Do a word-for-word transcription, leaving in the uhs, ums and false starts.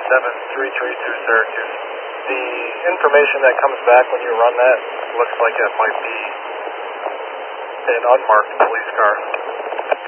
seven three three two Syracuse. The information that comes back when you run that looks like it might be an unmarked police car.